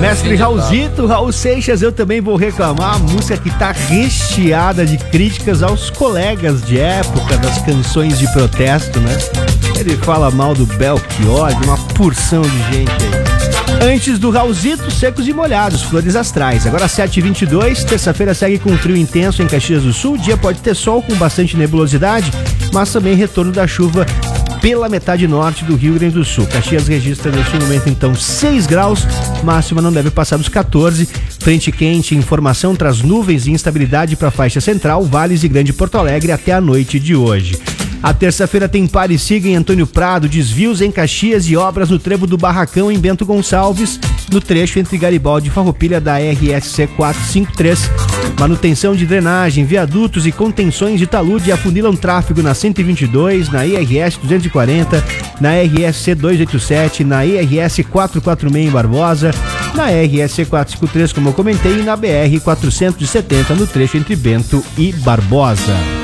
Mestre Raulzito, Raul Seixas, eu também vou reclamar. A música que tá recheada de críticas aos colegas de época das canções de protesto, né? Ele fala mal do Belchior, de uma porção de gente aí. Antes do Raulzito, secos e molhados, flores astrais. Agora 7h22, terça-feira segue com frio intenso em Caxias do Sul. O dia pode ter sol com bastante nebulosidade, mas também retorno da chuva pela metade norte do Rio Grande do Sul. Caxias registra neste momento então 6 graus, máxima não deve passar dos 14. Frente quente, informação traz nuvens e instabilidade para a faixa central, Vales e Grande Porto Alegre até a noite de hoje. A terça-feira tem pare e siga em Antônio Prado, desvios em Caxias e obras no trevo do Barracão em Bento Gonçalves, no trecho entre Garibaldi e Farroupilha da RSC 453. Manutenção de drenagem, viadutos e contenções de talude afunilam tráfego na 122, na IRS 240, na RSC 287, na IRS 446 em Barbosa, na RSC 453, como eu comentei, e na BR 470 no trecho entre Bento e Barbosa.